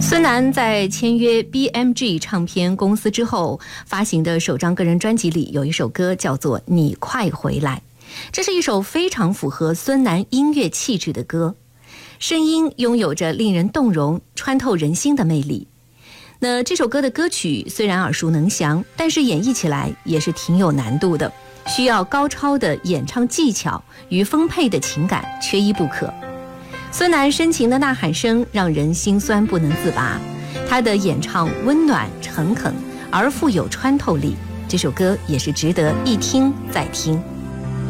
孙楠在签约 BMG 唱片公司之后发行的首张个人专辑里有一首歌叫做《你快回来》，这是一首非常符合孙楠音乐气质的歌，声音拥有着令人动容、穿透人心的魅力。那这首歌的歌曲虽然耳熟能详，但是演绎起来也是挺有难度的，需要高超的演唱技巧与丰沛的情感缺一不可。孙楠深情的呐喊声让人心酸不能自拔，他的演唱温暖诚恳而富有穿透力，这首歌也是值得一听再听。